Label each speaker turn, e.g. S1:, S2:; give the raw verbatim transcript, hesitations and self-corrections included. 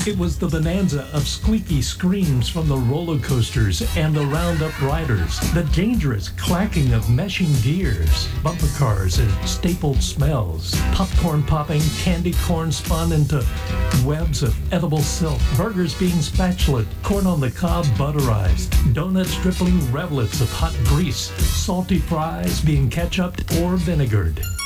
S1: It was the bonanza of squeaky screams from the roller coasters and the roundup riders, the dangerous clacking of meshing gears, bumper cars and stapled smells, popcorn popping, candy corn spun into webs of edible silk, burgers being spatulated, corn on the cob butterized, donuts dripping revlets of hot grease, salty fries being ketchuped or vinegared.